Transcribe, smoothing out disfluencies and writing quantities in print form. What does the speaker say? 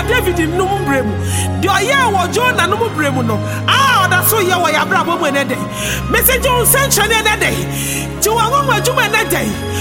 David no bremu. The oya wo Jonah no bremu no. Ah, that's so ya wa ya brabo mo na day. Message on send chane na day. Ti wa mo adwuma na day.